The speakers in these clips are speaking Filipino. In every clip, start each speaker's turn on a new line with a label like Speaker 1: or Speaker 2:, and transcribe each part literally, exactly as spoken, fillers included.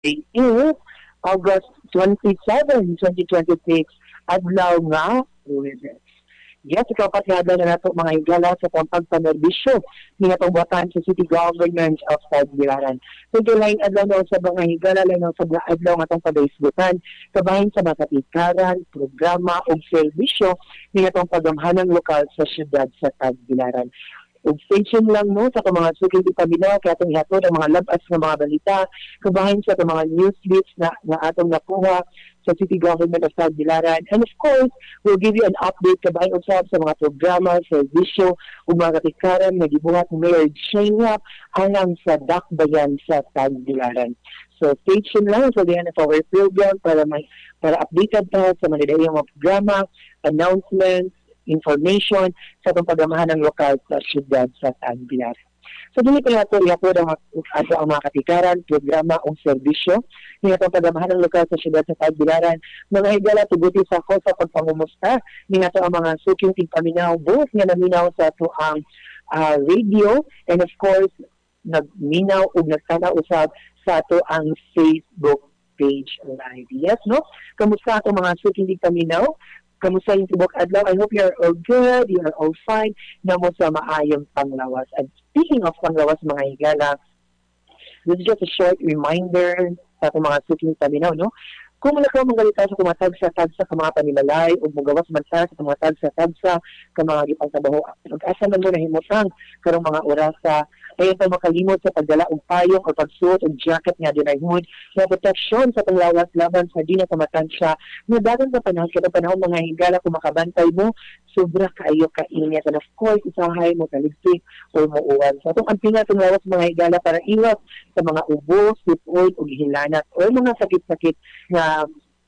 Speaker 1: Today is August twenty-seventh, twenty twenty-six. Adlaw nga, Lunes. Yes, ikaw patyada na nato mga higala sa pagpanerbisyo ni natong buwatan sa City Government of Tagbilaran. So, lain adlaw na sa mga higala lang sa mga adlaw nga itong padaisbutan, kabahin sa mga katikaran, programa o serbisyo ni natong pagamhanang lokal sa syudad sa Tagbilaran. Ug station lang mo sa mga suking ipamila kaya itong ihatod ang mga labas ng mga balita kabahin sa itong mga news leads na, na atong nakuha sa City Government of Tagbilaran. And of course, we'll give you an update kabahin usab sa mga programa, servisyo ug mga katikaran na gibuhat ni Mayor Shania alang sa dakbayan sa Tagbilaran. So stay tuned lang sa diyan of our program para may para updated pa sa mga mga programa, announcements, information sa itong paggamahan ng lokal sa syudad sa Tagbilaran. So, dili pa nato ihatod ang, ato ang mga katikaran, programa o serbisyo ni itong paggamahan ng lokal sa syudad sa Tagbilaran. Mga higala, tuguti sa ako sa pagpangumusta ni nato ang mga suking tigpaminaw, both nga naminaw sa ato ang uh, radio and of course, nagminaw o nagtanaw usab sa ato ang Facebook page live. Yes, no? Kamusta ato mga suking tigpaminaw? Kamusta yung tibok adlaw? I hope you're all good, you're all fine, na mo sa maayong panglawas. And speaking of panglawas, mga higala, this is just a short reminder sa itong mga suking paminaw, no? Kung wala ka mong galita sa tumatag sa tagsa ka mga panimalay o magawas man sa tumatag sa tagsa ka mga gipang trabaho, asa man mo na himutang karong mga orasa, ay ito makalimot sa pagdala og payong o pagsuot og jacket nga dinay hood na proteksyon sa panglawas laban sa di na kamatansya nga dagan sa panahon kada panahon mga higala kung makabantay mo sobra kaayo kainit and of course isahay mo kaligtig o muuwan. So itong ampinga itong lawas mga higala para iwas sa mga ubo, sipon o gihilanat o mga sakit-sakit na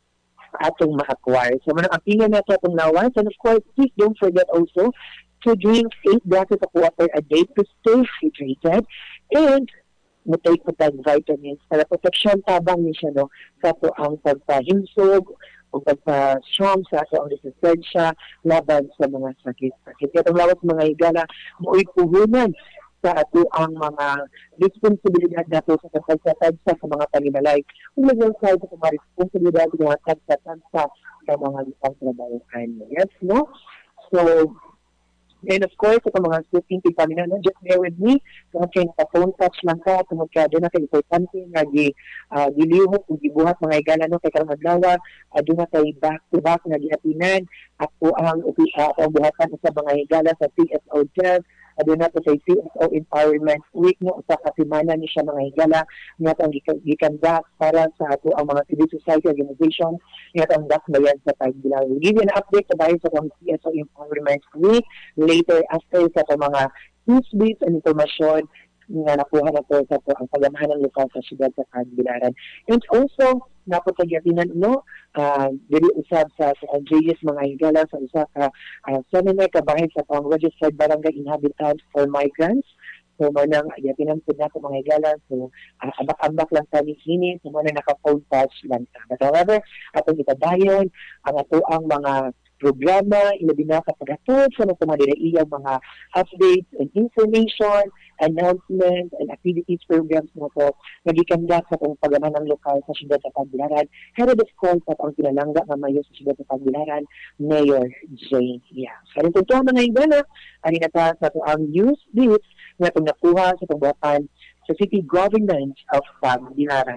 Speaker 1: atong ma-acquire. So manang ampinga na ito itong lawas and of course please don't forget also to drink eight glasses of water a day to stay hydrated and matake po tag vitamins para proteksyon tabang ni siya no, sa ito ang pagpahinsog o pagpa-strong sa ito ang resistensya laban sa mga sakit-sakit. Itong lawas mga higala, muoy puhunan sa ato ang mga responsibilidad nato sa pagsasadsa sa mga panimalay. Kung mag-side sa mga responsibilidad ng mga tagsa-tagsa sa mga lupang trabahoan. Yes, no? So, and of course, ito mga suking tigpamina, no? Just bear with me. Tungkol kayo naka-phone touch lang ka, tungkol ka doon na kayo importante nga gi, uh, gilihok o gibuhat mga igala no, kay karang adlaw, uh, doon na kayo back-to-back nga gihatinan ako ang, uh, ang buhatan sa mga igala sa C S O Dev, doon na to sa C S O Empowerment Week no, sa kasimana ni siya mga higala nga ang gikandak para sa ato ang mga civil society organization nga ang dakbayan sa Tagbilaran. We'll give you an update sa bahay sa C S O Empowerment Week later after sa ito mga news beats and informasyon nga nakuha na po sa ito ang paggamahan ng lokal sa syudad sa Tagbilaran. And also, napotagyatinan no, uh, dili usab sa sa Andreas mga higala sa usa ka uh, seminar kabahin sa pang registered barangay inhabitants for migrants. So manang yatinan po na mga higala, so uh, abak-abak lang sa hini, so manang naka-phone touch lang ta. But however, atong itabayon ang ato ang mga programa, ilabi na kapag atod sa mga iyang mga updates and information, announcements, and activities programs mo po nagikandak sa itong pagamahan ng lokal sa syudad sa Tagbilaran. Head of concept ang pinalangga na mayo sa syudad sa Tagbilaran, Mayor Jane Yang. So, ito ito mga higala, ang inata sa ito ang news beats na itong nakuha sa itong buhatan sa City Government of Tagbilaran.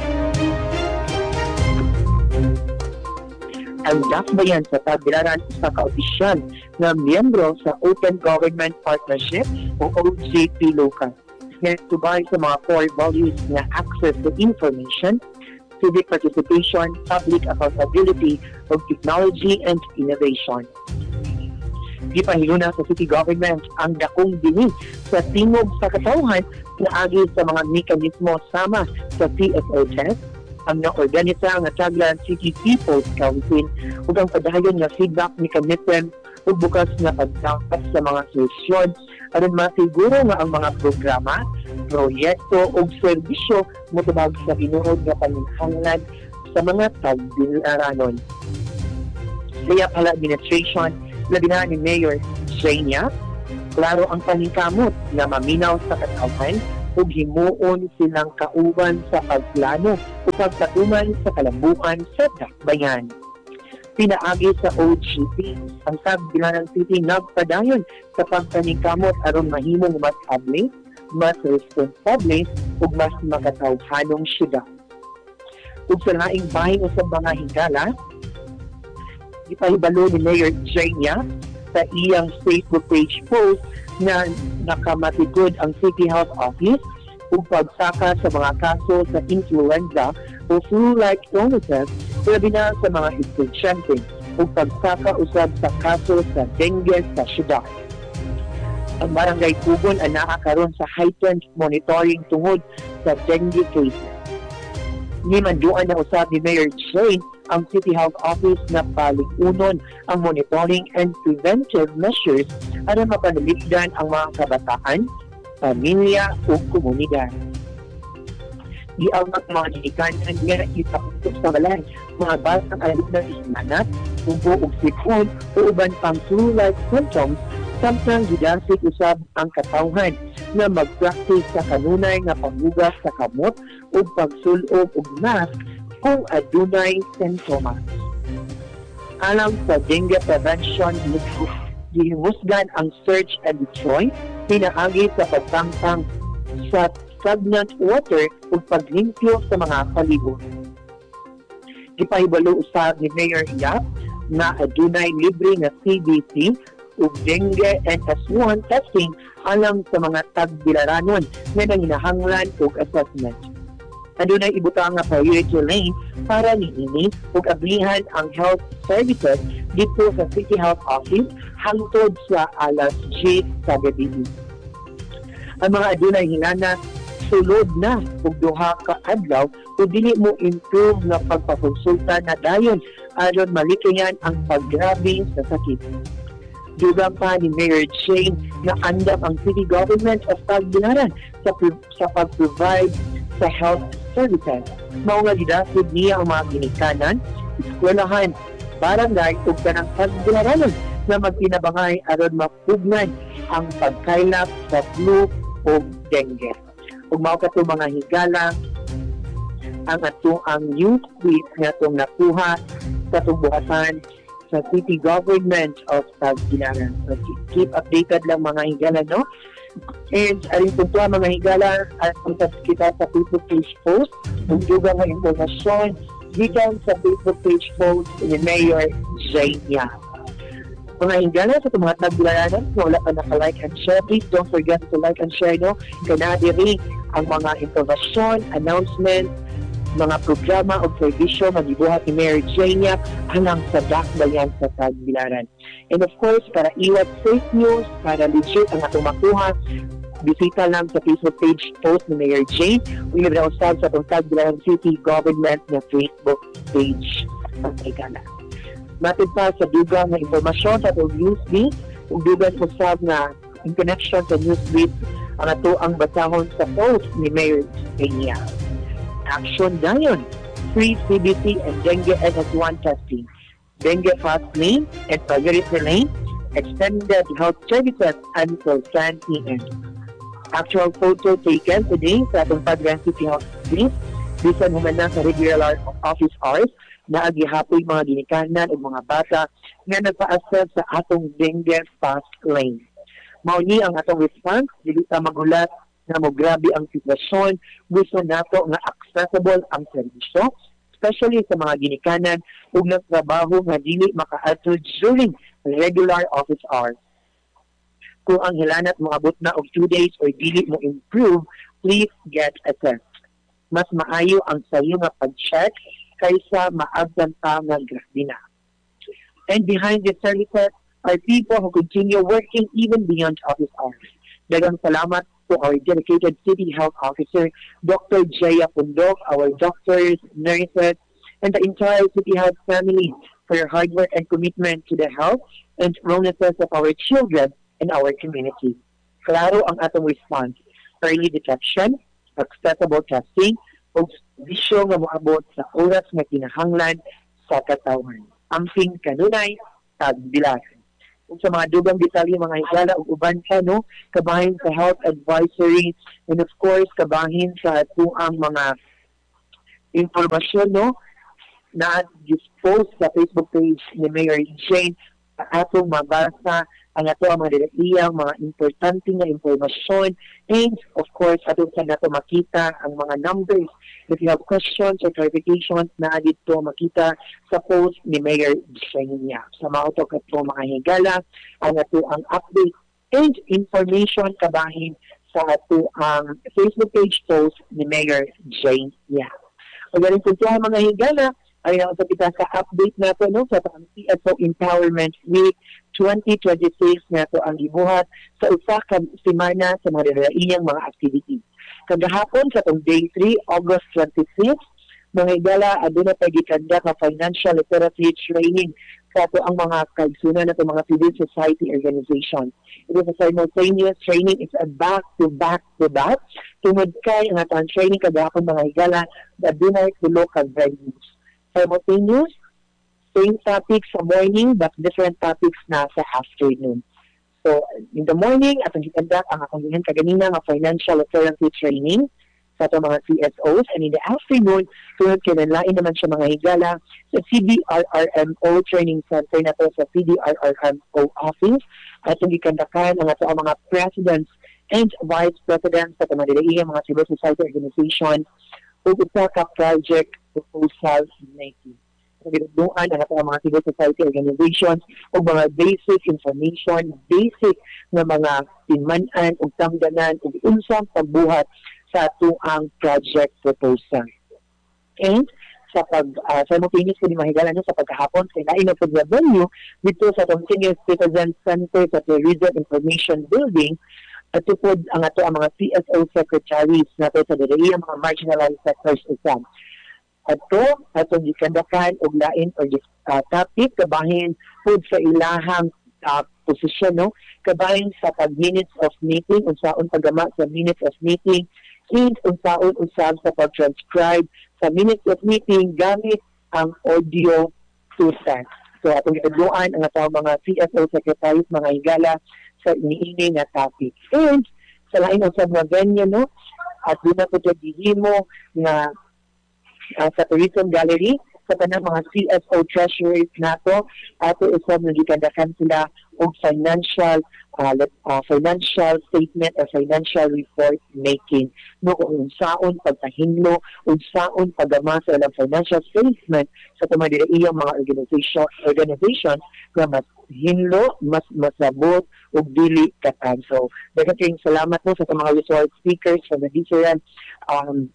Speaker 1: Ang dakbayan sa Tagbilaran sa kaopisyal na miyembro sa Open Government Partnership o O G P Local. Ngayon tubay sa mga core values na access to information, civic participation, public accountability, of technology and innovation. Gipahiluna sa City Government ang dakong dini sa tingog sa katawhan na agi sa mga mekanismo sama sa C S O test, ang na-organisa nga Tagbilaran City People's Council ug ang padayon nga feedback mechanism ug bukas nga pagdapat sa mga solusyon aron masiguro nga ang mga programa, proyekto ug serbisyo motubag sa tinuod nga panginhanglan sa mga Tagbilaranon. Kaya pala administration, labi na ni Mayor Shania, klaro ang paningkamot na maminaw sa katawhan ug himuon silang kauban sa pagplano o pagpatuman sa kalambukan sa dakbayan. Pinaagi sa O G P, ang Tagbilaran City nagpadayon sa pagpaningkamot aron mahimong mas abli, mas responsable ug mas makatawhanong syudad. Ug sa laing bahin usab mga higala, ipahibalo ni Mayor Jania sa iyang Facebook page post na nakamatikod ang City Health Office ug pagsaka sa mga kaso sa influenza o flu-like illnesses, labi na sa mga estudyante ug pagsaka usab sa kaso sa dengue sa syudad. Ang Barangay Pugon ang nakakaroon sa heightened monitoring tungod sa dengue cases. Nimanduan na usab ni Mayor Jane ang City Health Office na paligunon ang monitoring and preventive measures para mapanuligdan ang mga kabataan, pamilya o komunidad. Di ang mga dinikanan nga itaputok sa balay, mga batang alumna ismanat, ubo o sipon o uban pang flu-like symptoms, samtang gidasig usab ang katawhan na mag-practice sa kanunay nga paghugas sa kamot o pagsulob og mask kung adunay sintomas. Alang sa dengue prevention, gihusgan ang search and destroy, pinaagi sa pagtangtang sa stagnant water ug paglimpyo sa mga palibot. Gipahibalo usab ni Mayor Yap na adunay libre nga C D C ug dengue N S one testing alang sa mga tagbilaranon na nanginahanglan og assessment. Adunay ibutang nga priority lane para niini ug ablihan ang health services dito sa City Health Office hangtod sa alas G sa gabi. Ang mga adunay hinana sulod na ug duha ka adlaw ug dili mo improve nga pagpakonsulta na dayon aron malikayan ang paggrabe sa sakit. Dugang pa ni Mayor Jane na andam ang City Government of Tagbilaran sa, sa pag-provide sa health services. Mao nga gidasig niya ang mga ginikanan, eskwelahan, barangay ug kanang Tagbilaranon na magtinabangay aron mapugnan ang pagkaylap sa flu o dengue. Ug mao kato mga higala ang ato ang news tweet nga itong nakuha sa tubuhasan sa City Government of Tagbilaran. So, keep updated lang mga higala, no? And aring punto mga higala at punta kita sa Facebook page post kung juga nga informasyon gikan sa Facebook page post ni Mayor Jania. Mga higala sa itong mga Tagbilaranon, kung wala pa naka-like and share, please don't forget to like and share, no? Kanadiri ang mga informasyon, announcement, mga programa o servisyo magibuhat ni Mayor Jania alang sa dakbayan sa Tagbilaran. And of course, para iwat fake news, para legit ang atong makuha, bisita lang sa Facebook page post ni Mayor Jane o libre usab sa itong Tagbilaran City Government na Facebook page. Pagkagala. Matid pa sa dugang na informasyon sa itong newsbeat, o dugang usab na in connection sa newsbeat ang ato ang basahon sa post ni Mayor Jania. Action dayon, free C B C and dengue N S one testing, dengue fast lane and priority lane, extended health services until ten p m Actual photo taken today sa atong Tagbilaran City Health Office, bisan human na sa regular office hours, na agihapoy mga ginikanan o mga bata nga nagpa-assess sa atong dengue fast lane. Mao ni ang atong response, dili ta magulat na mo grabe ang sitwasyon, gusto nato nga accessible ang serbisyo, especially sa mga ginikanan ug nagtrabaho nga dili makaadto during regular office hours. Kung ang hilanat moabot na og two days or dili mo improve, please get assessed. Mas maayo ang sayo nga pag-check kaysa maabdan pa nga grabe na. And behind the services are people who continue working even beyond office hours. Daghang salamat to our dedicated City Health Officer, Doctor Jaya Pundok, our doctors, nurses, and the entire City Health family for your hard work and commitment to the health and wellnesses of our children and our community. Klaro ang atong response, early detection, accessible testing, ug bisyo nga moabot sa oras nga kinahanglan sa katawhan. Amping kanunay, Tagbilaran. ug sa mga dugang detalye mga higala ug uban pa no kabahin sa health advisory and of course kabahin sa tuang mga informasyon no na dispose sa Facebook page ni Mayor Jane atong mabasa ang ato ang mga iyang mga importante nga informasyon and of course atong sa nato makita ang mga numbers. If you have questions or clarifications na dito makita sa post ni Mayor Jane niya. Sa mga ito kato mga higala ang ato ang update and information kabahin sa ato ang Facebook page post ni Mayor Jane niya. Magaling po siya mga higala ay ang kita sa update nato no sa P S O Empowerment Week twenty twenty-six nato ang gibuhat sa usa ka semana sa mga iyang mga activities. Kagahapon sa tong day three, August twenty-sixth, mga higala aduna pa gikanda ka financial literacy training sa ato ang mga kaigsunan nato mga civil society organizations. It is a simultaneous training. It's a back to back to back. Tungod kay ang atong training kagahapon mga higala aduna tulo ka venues. Simultaneous, same topics sa morning but different topics na sa afternoon. So, in the morning, atong gikandak ang akong gihan kaganina nga financial literacy training sa itong mga C S Os. And in the afternoon, tunod kinalain naman siya mga higala sa C D R R M O Training Center na to sa C D R R M O office. Atong gikandakan ang ato ang mga presidents and vice presidents sa itong mga mga civil society organizations o usa ka project proposal making. Pagduduan ang ato mga civil society organizations o mga basic information, basic na mga tinmanan o tangganan o unsang pagbuhat sa ato ang project proposal. And sa pag uh, simultaneous ko ni mahigala no, sa pagkahapon sa ilain ng pag-revenue dito sa itong Senior Citizen Center sa Tourism Information Building at tupod ang ato ang mga C S O secretaries nato sa dili ang mga marginalized sectors usab. Ato atong gikandakan og lain or uh, topic kabahin pud sa ilahang uh, posisyon no kabahin sa pag minutes of meeting unsaon paggama sa minutes of meeting and unsaon usab sa pag-transcribe sa minutes of meeting gamit ang audio to text. So atong gitudloan ang ato mga C S O secretaries mga higala sa iniini nga topic. And sa lain usab nga venue no at doon na po gihimo nga Uh, sa tourism gallery sa tanang mga C S O treasurers nato ato usab nga gikandakan sila og financial uh, uh, financial statement or financial report making no kung unsaon pagkahinlo unsaon paggama sa ilang financial statement sa tumadira iyang mga organization organization nga mas hinlo mas masabot ug dili katan. So daghang salamat mo sa mga resource speakers from the different um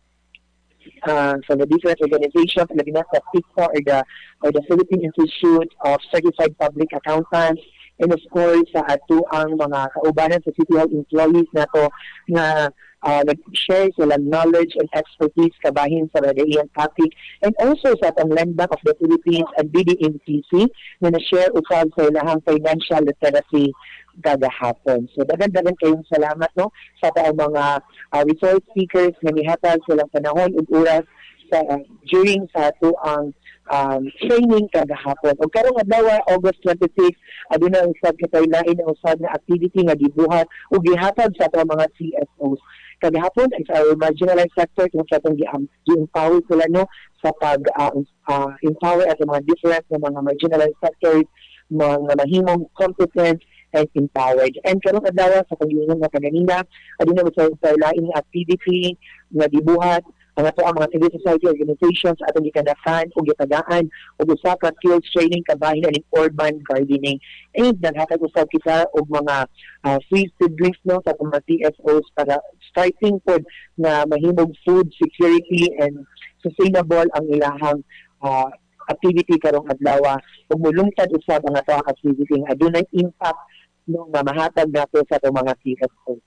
Speaker 1: Uh, from the different organizations, labi na sa P I C A or the, or the Philippine Institute of Certified Public Accountants, and of course sa ato ang mga kaubanan sa City Hall employees na to na uh, nag-share sila knowledge and expertise kabahin sa radiyang topic, and also sa atong Land Bank of the Philippines and B D M T C na na-share usab sa ilahang financial literacy kagahapon. So dagan-dagan kayong salamat no sa taong mga uh, resource speakers na nihatag silang panahon ug oras sa uh, during sa ato ang um, training kagahapon. Ug karong adlaw August twenty-sixth aduna usab kitay lain na usab nga activity nga gibuhat ug gihatag sa ato mga C S Os. Kagahapon is our marginalized sector kung sa itong gi-empower sila no sa pag uh, uh, empower at mga different na mga marginalized sectors mga mahimong competent and empowered. And karong adlaw sa paglingon nga kaganina aduna mo sa laing activity nga gibuhat ang ato ang mga civil society organizations atong gikandakan ug gitagaan ug usa ka skills training kabahin and urban gardening. And naghatag usab kita og mga uh, free seedlings no sa mga C S Os para starting pod na mahimong food security and sustainable ang ilahang uh, activity karong adlaw ug mulungtad usab ang ato ang activity nga adunay impact no nga mahatag nato sa atong mga C S Os.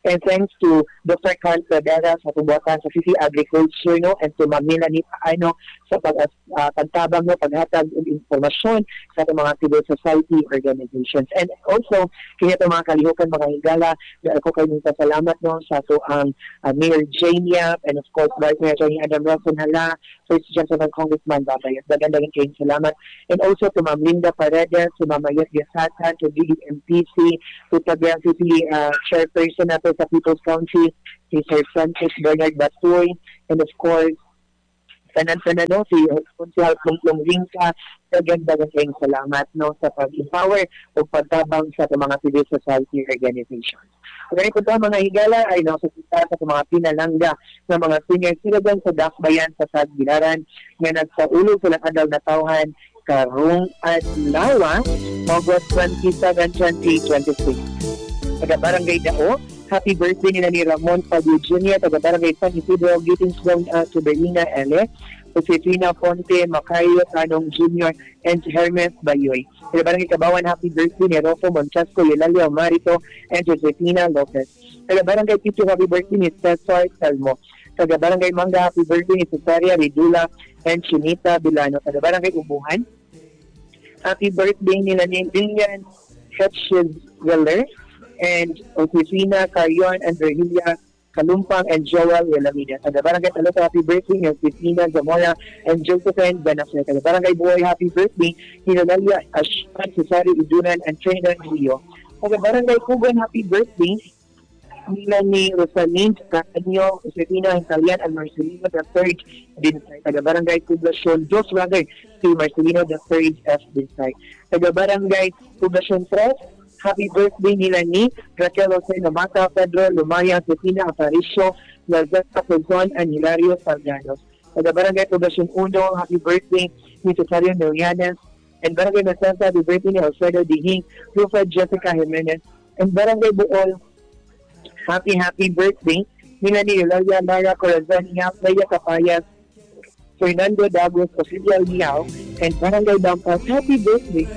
Speaker 1: And thanks to Doctor Carl Pradera sa tubuatan sa City Agriculture, no, and to Ma'am Melanie Paano sa pag uh, pagtabang, no, paghatag ng informasyon sa itong mga civil society organizations. And also, kaya itong mga kalihukan, mga higala, ako kayo nito salamat, no, sa ito ang uh, Mayor Jane Yap, and of course, Vice Mayor Attorney Adam Rosen Hala, First Gentleman Congressman Babayat. Dagan-dagan kayong salamat. And also to Ma'am Linda Paredes, to Ma'am Mayet Gasatan, to D M P C, to Tagang City uh, Chairperson natin sa People's Council, si Sir Francis Bernard Batoy, and of course, tanan-tanan, no, si Konsehal Plumplong Ringka, dagan-dagan kayong salamat, no, sa pag-empower o pagtabang sa mga civil society organizations. Kaya po ito, mga higala ay nasusita sa mga pinalangga ng mga senior citizens sa Dakbayan sa Tagbilaran nga nagsaulog sa lakadaw na tauhan karong adlaw, August twenty-seventh, twenty twenty-six. Taga Barangay Dao, happy birthday nila ni Ramon Padilla Junior, taga Barangay San Isidro, Gittingsville, uh, Tuberina, Ele, Josefina Ponte, Macayo, Tanong Junior, and Hermes Bayoy. Taga Barangay Kabawan, happy birthday ni Rofo Monchasco, Eulalia Marito, and Josefina Lopez. Taga Barangay Tito, happy birthday ni Cesar Salmo. Taga Barangay Manga, happy birthday ni Cesaria Ridula, and Chinita Bilano. Taga Barangay Ubuhan, happy birthday nila ni Lilian Hetchwiller, and Josefina Carion, and Virgilia Kalumpang, and Joel Yelamida. Taga Barangay Talot, happy birthday ni Josefina Zamora, and Josephine Benafre. Taga Barangay Buhay, happy birthday ni Natalia Ashman, Cesari Idunan, and Trina Rio. Taga Barangay Kugan, happy birthday nila ni Rosalind Catanyo, Josefina Italian, and Marcelino the third Dinsay. Taga Barangay Poblacion Dos, rather, si Marcelino the third F Dinsay. Taga Barangay Poblacion tres, happy birthday nila ni Raquel Jose Namata, Pedro Lumaya, Josefina Aparicio, Lazetta Quezon, and Hilario Salgados. Taga Barangay Poblacion uno, happy birthday ni Cesario Milianes, and Barangay Nasanta, happy birthday ni Alfredo Dihing, Rufred Jessica Jimenez, and Barangay Buol, happy happy birthday nila ni Eulalia Lara Corazon Yap, Leia Capayas, Fernando Dagos, Osilia Liao, and Barangay Dampas, happy birthday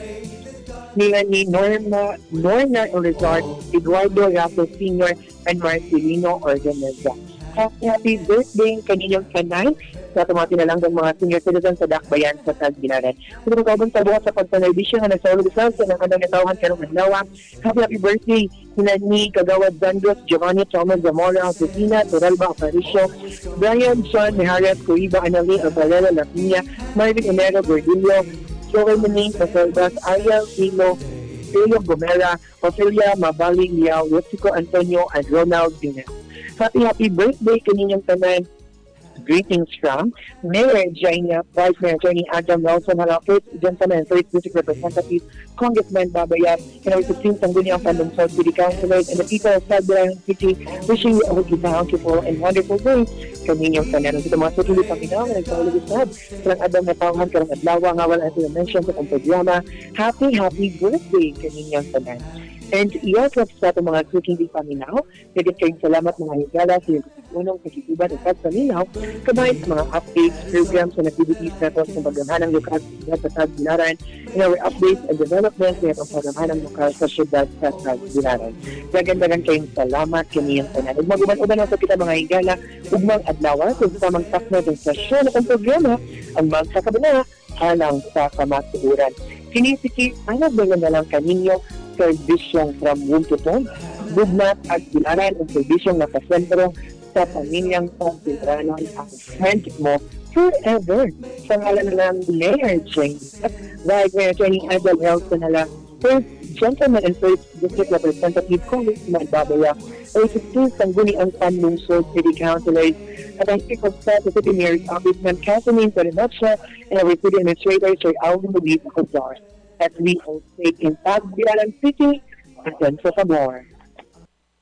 Speaker 1: nila ni Norma Norna Olizar, Eduardo Rapo Senior, and Marcelino Organiza. Happy, happy birthday kaninyong kanay sa mga tinalanggang mga senior citizens sa Dakbayan sa Tagbilaran. Kung magkabang sa buhat sa pagpanay-bisyon na nagsaulog sa sa ng kandang natawhan karong adlaw, happy happy birthday nila ni Kagawad Zandros, Giovanni Thomas Zamora, Josefina Toralba Aparicio, Brian John Mejares, Cuiba Anali, Alvarela Lapina, Marvin Onero Gordillo, Joel Maning, Pasaldas, Ariel Hilo, Julio Gomera, Ophelia Mabali Liao, Mexico Antonio, and Ronald Dines. Happy, happy birthday kaninyong tanan. Greetings from Mayor Jaina, Vice Mayor Attorney Adam Nelson, Hala, First Gentleman and First District Representative, Congressman Babayat, and our sixteen Sangguniang Pandong South City Councilors, and the people of Tagbilaran City, wishing you a bountiful and wonderful day. Kaninyong tanan. Ito mga sutuloy paminaw na nagsaulog isab. Silang Adam na tawhan karong adlaw nga wala ang sila mention sa kong programa. Happy, happy birthday kaninyong tanan. And yes, sa itong mga cooking di paminaw, naging kayong salamat mga higala sa yung unong pagkikuban at pagpaminaw, kamay sa mga updates, programs, and activities na ito sa pagdamhanang lokal sa Tagbilaran, and our updates and developments na itong pagdamhanang lokal sa syudad sa Tagbilaran. Dagan-dagan kayong salamat kaniyang tanan. Ug maguman-uban sa kita mga higala, ugmang adlaw, kung sa mga takna ng sasyon at ang programa, ang magkakabana, halang sa kamatuuran. Sinisiki, anak ba na lang kaninyo, serbisyong from womb to tomb, bugmat at bilaran ang serbisyong nakasentro sa pamilyang Pagbilaran ang friend mo forever. Sa ngalan na lang Mayor James, Vice Mayor Attorney Adel Helson Hala, First Gentleman and First District Representative Congressman Babaya, ay sixteen Sangguniang Pandungsod City Councilors, at ang Chief of Staff sa City Mayor's Office ng Catherine Perimacha, and our City Administrator Sir Alvin Luis Cozar. As we all stay in Tagbilaran City, and then sa Sabor.